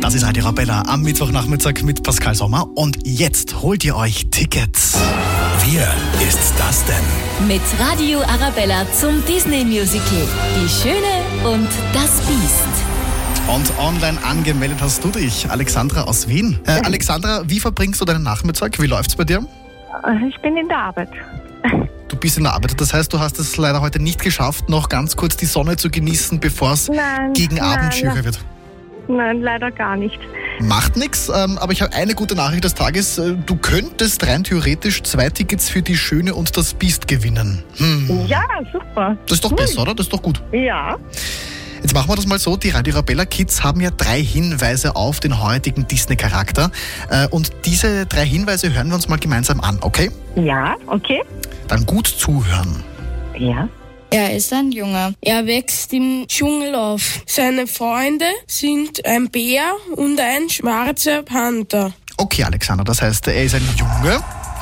Das ist Radio Arabella am Mittwochnachmittag mit Pascal Sommer. Und jetzt holt ihr euch Tickets. Wer ist das denn? Mit Radio Arabella zum Disney-Musical Die Schöne und das Biest. Und online angemeldet hast du dich, Alexandra aus Wien. Alexandra, wie verbringst du deinen Nachmittag? Wie läuft's bei dir? Ich bin in der Arbeit. Du bist in der Arbeit. Das heißt, du hast es leider heute nicht geschafft, noch ganz kurz die Sonne zu genießen, bevor es gegen Abend schürer wird. Nein, leider gar nicht. Macht nichts, aber ich habe eine gute Nachricht des Tages. Du könntest rein theoretisch 2 Tickets für Die Schöne und das Biest gewinnen. Ja, super. Das ist doch besser, oder? Das ist doch gut. Ja. Jetzt machen wir das mal so. Die Radio Arabella Kids haben ja 3 Hinweise auf den heutigen Disney-Charakter. Und diese 3 Hinweise hören wir uns mal gemeinsam an, okay? Ja, okay. Dann gut zuhören. Ja. Er ist ein Junge. Er wächst im Dschungel auf. Seine Freunde sind ein Bär und ein schwarzer Panther. Okay, Alexander, das heißt, er ist ein Junge.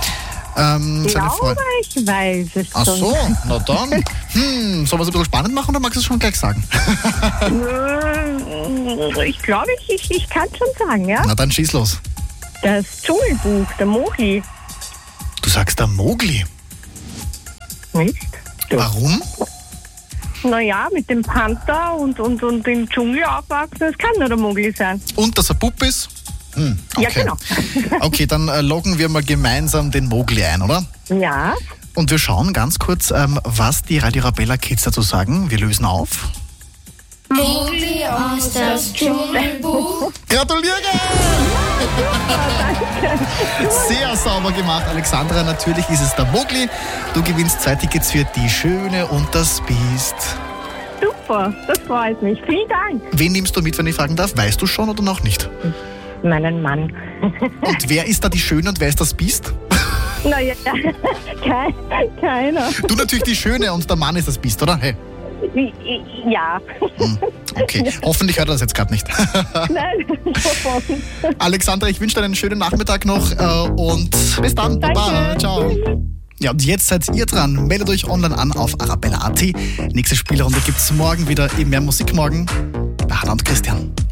Ich weiß es Ach schon. so, na dann. Sollen wir es ein bisschen spannend machen oder magst du es schon gleich sagen? Ich glaube, ich kann es schon sagen, ja? Na dann schieß los. Das Dschungelbuch, der Mowgli. Du sagst der Mowgli. Nicht? Warum? Naja, mit dem Panther und im Dschungel aufwachsen, das kann nur der Mowgli sein. Und dass er Bub ist? Okay. Ja, genau. Okay, dann loggen wir mal gemeinsam den Mowgli ein, oder? Ja. Und wir schauen ganz kurz, was die Radio Arabella Kids dazu sagen. Wir lösen auf. Mowgli aus das Dschungelbuch. Gratuliere! Sehr sauber gemacht, Alexandra. Natürlich ist es der Mowgli. Du gewinnst 2 Tickets für Die Schöne und das Biest. Super, das freut mich. Vielen Dank. Wen nimmst du mit, wenn ich fragen darf? Weißt du schon oder noch nicht? Meinen Mann. Und wer ist da die Schöne und wer ist das Biest? Naja, keiner. Du natürlich die Schöne und der Mann ist das Biest, oder? Hey. Ja. Okay, hoffentlich hört er das jetzt gerade nicht. Nein, verboten. Alexandra, ich wünsche dir einen schönen Nachmittag noch und bis dann. Danke. Baba, ciao. Ja, und jetzt seid ihr dran. Meldet euch online an auf arabella.at. Nächste Spielrunde gibt's morgen wieder im Mehr Musik morgen bei Hannah und Christian.